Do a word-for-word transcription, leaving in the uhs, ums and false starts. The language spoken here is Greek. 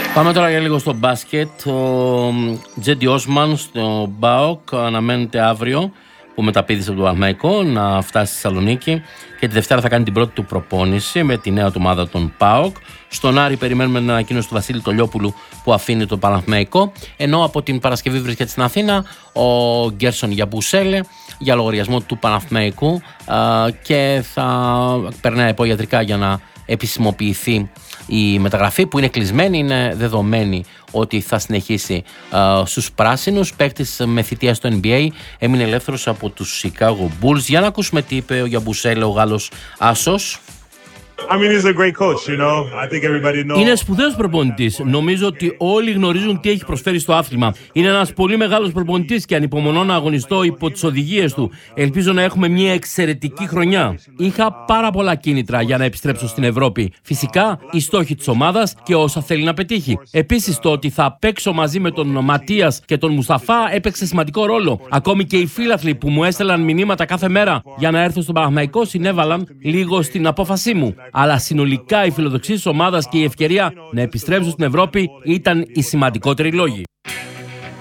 Πάμε τώρα για λίγο στο μπάσκετ. Ο Τζέντι Όσμαν στο ΠΑΟΚ αναμένεται αύριο, που μεταπήδησε από το Παναθηναϊκό, να φτάσει στη Θεσσαλονίκη και τη Δευτέρα θα κάνει την πρώτη του προπόνηση με τη νέα του ομάδα των ΠΑΟΚ. Στον Άρη περιμένουμε την ανακοίνωση του Βασίλη Τολιόπουλου που αφήνει το Παναθηναϊκό, ενώ από την Παρασκευή βρίσκεται στην Αθήνα ο Γκέρσον Γιαμπουσέλε για λογαριασμό του Παναθηναϊκού και θα περνάει υπογειατρικά για να επισημοποιηθεί η μεταγραφή, που είναι κλεισμένη. Είναι δεδομένη ότι θα συνεχίσει uh, στους πράσινους. Παίκτης με θητεία στο N B A, έμεινε ελεύθερος από τους Chicago Bulls. Για να ακούσουμε τι είπε ο Γιαμπουσέλε, ο Γάλλος άσος. I mean, he's a great coach, you know. I think everybody knows. Είναι σπουδαίος προπονητής. Νομίζω ότι όλοι γνωρίζουν τι έχει προσφέρει στο άθλημα. Είναι ένας πολύ μεγάλος προπονητής και ανυπομονώ να αγωνιστώ υπό τις οδηγίες του. Ελπίζω να έχουμε μια εξαιρετική χρονιά. Είχα πάρα πολλά κίνητρα για να επιστρέψω στην Ευρώπη. Φυσικά, οι στόχοι της ομάδας και όσα θέλει να πετύχει. Επίσης, το ότι θα παίξω μαζί με τον Ματίας και τον Μουσταφά έπαιξε σημαντικό ρόλο. Ακόμη και οι φίλαθλοι που μου έστελαν μηνύματα κάθε μέρα για να έρθω στον Παναθηναϊκό συνέβαλαν λίγο στην απόφασή μου. Αλλά συνολικά η φιλοδοξία της ομάδας και η ευκαιρία να επιστρέψω στην Ευρώπη ήταν οι σημαντικότεροι λόγοι.